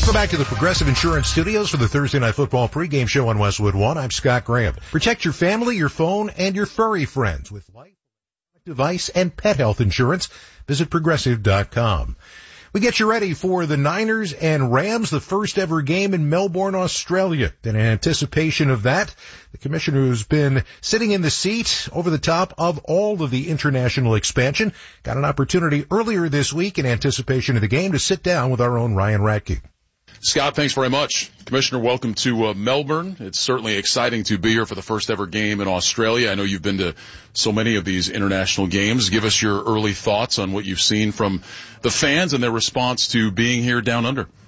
Welcome back to the Progressive Insurance Studios for the Thursday Night Football pregame show on Westwood One. I'm Scott Graham. Protect your family, your phone, and your furry friends with life, device, and pet health insurance. Visit Progressive.com. We get you ready for the Niners and Rams, the first ever game in Melbourne, Australia. In anticipation of that, the commissioner who's been sitting in the seat over the top of all of the international expansion got an opportunity earlier this week in anticipation of the game to sit down with our own Ryan Radke. Scott, thanks very much. Commissioner, welcome to Melbourne. It's certainly exciting to be here for the first ever game in Australia. I know you've been to so many of these international games. Give us your early thoughts on what you've seen from the fans and their response to being here down under.